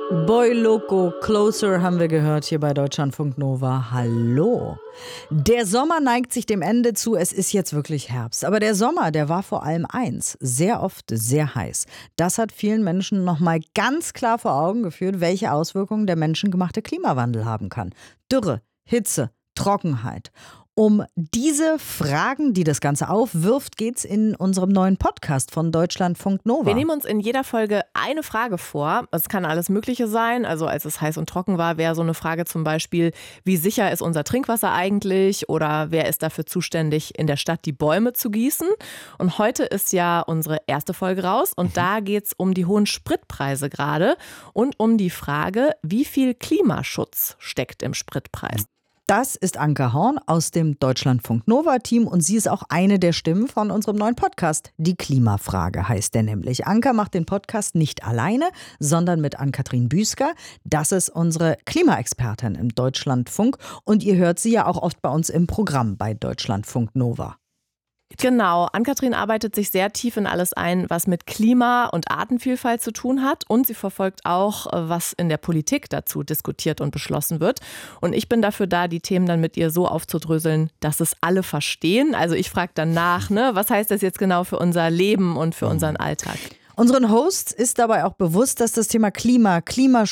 Boy Loco, Closer haben wir gehört hier bei Deutschlandfunk Nova. Hallo. Der Sommer neigt sich dem Ende zu, es ist jetzt wirklich Herbst. Aber der Sommer, der war vor allem eins, sehr oft sehr heiß. Das hat vielen Menschen nochmal ganz klar vor Augen geführt, welche Auswirkungen der menschengemachte Klimawandel haben kann. Dürre, Hitze, Trockenheit. Um diese Fragen, die das Ganze aufwirft, geht's in unserem neuen Podcast von Deutschlandfunk Nova. Wir nehmen uns in jeder Folge eine Frage vor. Es kann alles Mögliche sein. Also als es heiß und trocken war, wäre so eine Frage zum Beispiel, wie sicher ist unser Trinkwasser eigentlich? Oder wer ist dafür zuständig, in der Stadt die Bäume zu gießen? Und heute ist ja unsere erste Folge raus. Und da geht's um die hohen Spritpreise gerade und um die Frage, wie viel Klimaschutz steckt im Spritpreis. Das ist Anke Horn aus dem Deutschlandfunk Nova-Team und sie ist auch eine der Stimmen von unserem neuen Podcast. Die Klimafrage heißt der nämlich. Anke macht den Podcast nicht alleine, sondern mit Ann-Kathrin Büsker. Das ist unsere Klimaexpertin im Deutschlandfunk und ihr hört sie ja auch oft bei uns im Programm bei Deutschlandfunk Nova. Genau, Ann-Kathrin arbeitet sich sehr tief in alles ein, was mit Klima und Artenvielfalt zu tun hat. Und sie verfolgt auch, was in der Politik dazu diskutiert und beschlossen wird. Und ich bin dafür da, die Themen dann mit ihr so aufzudröseln, dass es alle verstehen. Also ich frage dann nach, was heißt das jetzt genau für unser Leben und für unseren Alltag? Unseren Hosts ist dabei auch bewusst, dass das Thema Klimaschutz